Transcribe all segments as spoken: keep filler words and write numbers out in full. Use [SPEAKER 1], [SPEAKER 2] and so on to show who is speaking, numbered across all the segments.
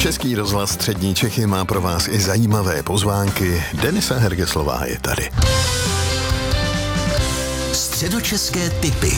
[SPEAKER 1] Český rozhlas Střední Čechy má pro vás i zajímavé pozvánky. Denisa Hergeslová je tady.
[SPEAKER 2] Středočeské tipy.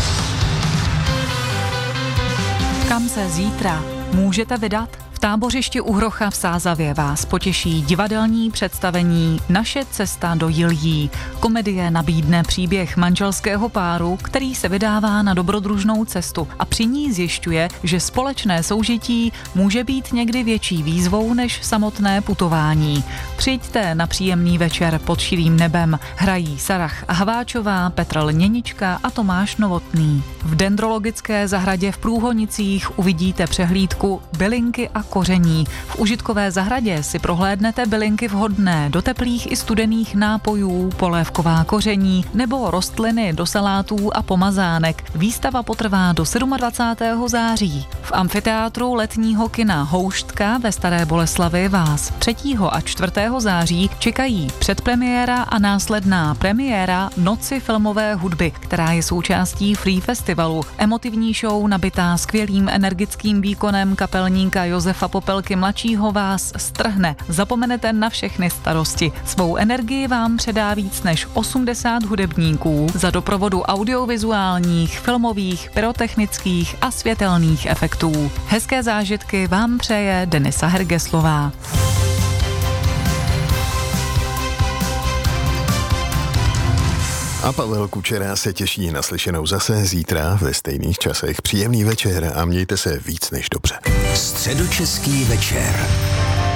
[SPEAKER 3] Kam se zítra můžete vydat? V tábořišti u Hrocha v Sázavě vás potěší divadelní představení Naše cesta do Jiljí. Komedie nabídne příběh manželského páru, který se vydává na dobrodružnou cestu a při ní zjišťuje, že společné soužití může být někdy větší výzvou než samotné putování. Přijďte na příjemný večer pod širým nebem. Hrají Sarah Haváčová, Petr Lněnička a Tomáš Novotný. V dendrologické zahradě v Průhonicích uvidíte přehlídku bylinky a koření. V užitkové zahradě si prohlédnete bylinky vhodné do teplých i studených nápojů, polévková koření nebo rostliny do salátů a pomazánek. Výstava potrvá do dvacátého sedmého září. V amfiteátru letního kina Houštka ve Staré Boleslavi vás třetího a čtvrtého září čekají předpremiéra a následná premiéra Noci filmové hudby, která je součástí Free Festivalu. Emotivní show nabitá skvělým energickým výkonem kapelníka Josefa Popelky mladšího vás strhne. Zapomenete na všechny starosti. Svou energii vám předá víc než osmdesát hudebníků za doprovodu audiovizuálních, filmových, pyrotechnických a světelných efektů. Hezké zážitky vám přeje Denisa Hergeslová.
[SPEAKER 1] A Pavel Kučera se těší na slyšenou zase zítra ve stejných časech. Příjemný večer a mějte se víc než dobře.
[SPEAKER 2] Středočeský večer.